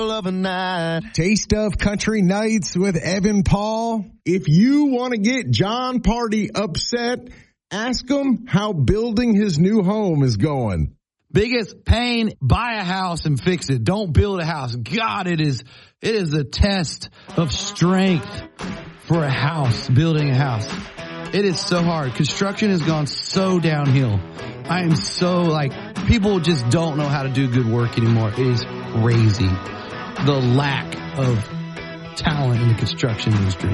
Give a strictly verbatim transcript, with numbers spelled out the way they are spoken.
of a night. Taste of Country Nights with Evan Paul. If you want to get John Party upset, ask him how building his new home is going. Biggest pain, buy a house and fix it. Don't build a house. God, it is, it is a test of strength for a house, building a house. It is so hard. Construction has gone so downhill. I am so like, people just don't know how to do good work anymore. It is crazy. The lack of talent in the construction industry.